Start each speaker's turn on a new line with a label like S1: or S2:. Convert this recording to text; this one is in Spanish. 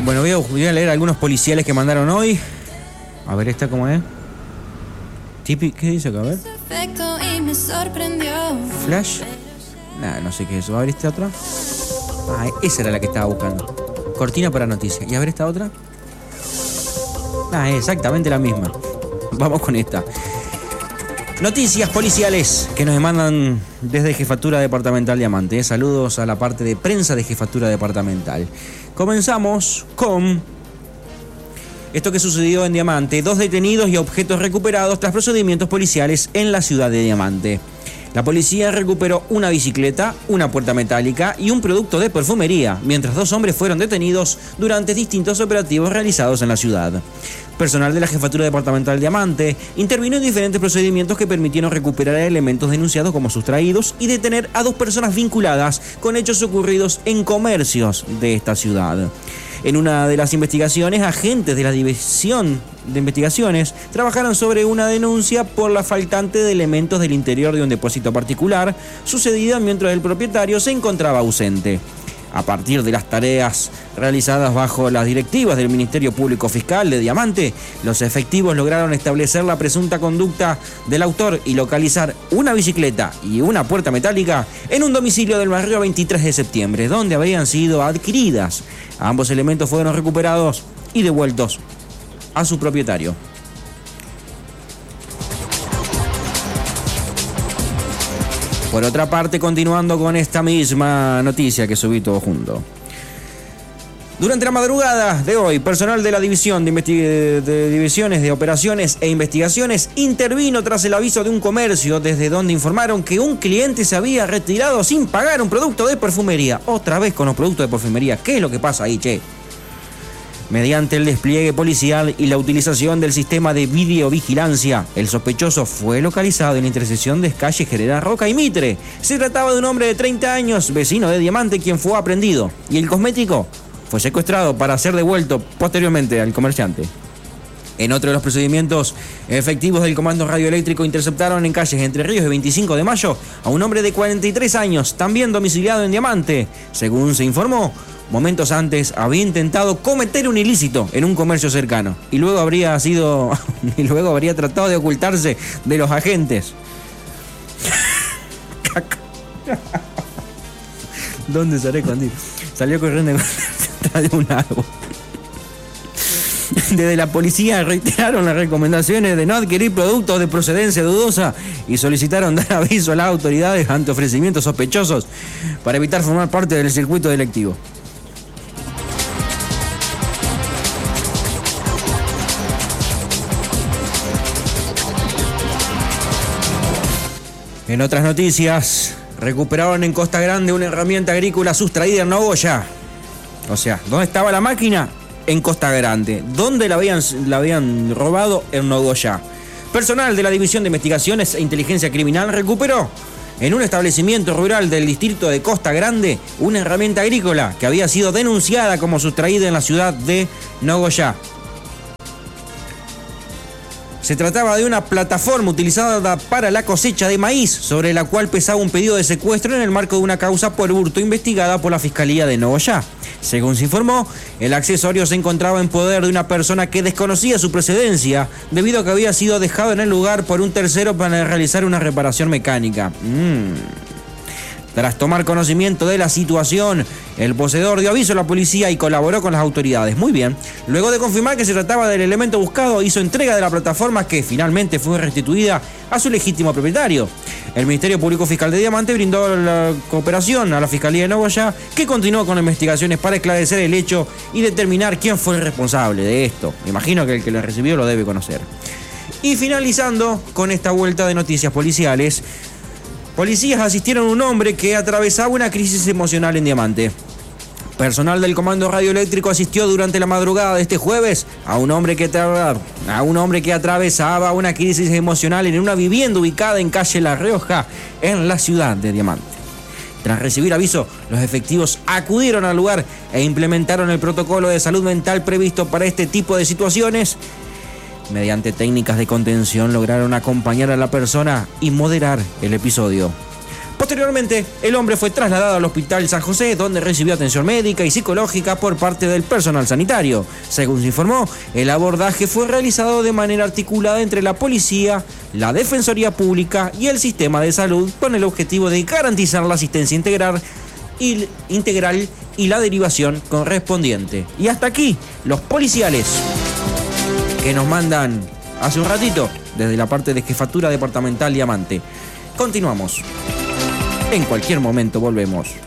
S1: Bueno, voy a leer algunos policiales que mandaron hoy. A ver, esta cómo es. ¿Qué dice acá? A ver. Flash. Nah, no sé qué es eso. A ver esta otra. Ah, esa era la que estaba buscando. Cortina para noticias. Y a ver esta otra. Ah, exactamente la misma. Vamos con esta. Noticias policiales que nos mandan desde Jefatura Departamental Diamante. Saludos a la parte de prensa de Jefatura Departamental. Comenzamos con esto que sucedió en Diamante. 2 detenidos y objetos recuperados tras procedimientos policiales en la ciudad de Diamante. La policía recuperó una bicicleta, una puerta metálica y un producto de perfumería, mientras 2 hombres fueron detenidos durante distintos operativos realizados en la ciudad. Personal de la Jefatura Departamental Diamante intervino en diferentes procedimientos que permitieron recuperar elementos denunciados como sustraídos y detener a 2 personas vinculadas con hechos ocurridos en comercios de esta ciudad. En una de las investigaciones, agentes de la División de Investigaciones trabajaron sobre una denuncia por la faltante de elementos del interior de un depósito particular, sucedida mientras el propietario se encontraba ausente. A partir de las tareas realizadas bajo las directivas del Ministerio Público Fiscal de Diamante, los efectivos lograron establecer la presunta conducta del autor y localizar una bicicleta y una puerta metálica en un domicilio del barrio 23 de septiembre, donde habían sido adquiridas. Ambos elementos fueron recuperados y devueltos a su propietario. Por otra parte, continuando con esta misma noticia que subí todo junto. Durante la madrugada de hoy, personal de la División de Divisiones de Operaciones e Investigaciones intervino tras el aviso de un comercio desde donde informaron que un cliente se había retirado sin pagar un producto de perfumería. Otra vez con los productos de perfumería. ¿Qué es lo que pasa ahí, che? Mediante el despliegue policial y la utilización del sistema de videovigilancia, el sospechoso fue localizado en la intersección de calle General Roca y Mitre. Se trataba de un hombre de 30 años, vecino de Diamante, quien fue aprehendido. Y el cosmético fue secuestrado para ser devuelto posteriormente al comerciante. En otro de los procedimientos, efectivos del Comando Radioeléctrico interceptaron en calles Entre Ríos y 25 de Mayo a un hombre de 43 años, también domiciliado en Diamante. Según se informó, momentos antes había intentado cometer un ilícito en un comercio cercano y luego habría tratado de ocultarse de los agentes. ¿Dónde salió escondido? Salió corriendo detrás de un árbol. Desde la policía reiteraron las recomendaciones de no adquirir productos de procedencia dudosa y solicitaron dar aviso a las autoridades ante ofrecimientos sospechosos para evitar formar parte del circuito delictivo. En otras noticias, recuperaron en Costa Grande una herramienta agrícola sustraída en Nogoyá. O sea, ¿dónde estaba la máquina? En Costa Grande. ¿Dónde la habían robado? En Nogoyá. Personal de la División de Investigaciones e Inteligencia Criminal recuperó en un establecimiento rural del distrito de Costa Grande una herramienta agrícola que había sido denunciada como sustraída en la ciudad de Nogoyá. Se trataba de una plataforma utilizada para la cosecha de maíz, sobre la cual pesaba un pedido de secuestro en el marco de una causa por hurto investigada por la Fiscalía de Nogoyá. Según se informó, el accesorio se encontraba en poder de una persona que desconocía su procedencia, debido a que había sido dejado en el lugar por un tercero para realizar una reparación mecánica. Tras tomar conocimiento de la situación, el poseedor dio aviso a la policía y colaboró con las autoridades. Muy bien. Luego de confirmar que se trataba del elemento buscado, hizo entrega de la plataforma que finalmente fue restituida a su legítimo propietario. El Ministerio Público Fiscal de Diamante brindó la cooperación a la Fiscalía de Nogoyá, que continuó con las investigaciones para esclarecer el hecho y determinar quién fue el responsable de esto. Me imagino que el que lo recibió lo debe conocer. Y finalizando con esta vuelta de noticias policiales, policías asistieron a un hombre que atravesaba una crisis emocional en Diamante. Personal del Comando Radioeléctrico asistió durante la madrugada de este jueves a un hombre que atravesaba una crisis emocional en una vivienda ubicada en calle La Rioja, en la ciudad de Diamante. Tras recibir aviso, los efectivos acudieron al lugar e implementaron el protocolo de salud mental previsto para este tipo de situaciones. Mediante técnicas de contención lograron acompañar a la persona y moderar el episodio. Posteriormente, el hombre fue trasladado al Hospital San José, donde recibió atención médica y psicológica por parte del personal sanitario. Según se informó, el abordaje fue realizado de manera articulada entre la policía, la Defensoría Pública y el sistema de salud, con el objetivo de garantizar la asistencia integral y la derivación correspondiente. Y hasta aquí, los policiales que nos mandan hace un ratito desde la parte de Jefatura Departamental Diamante. Continuamos. En cualquier momento volvemos.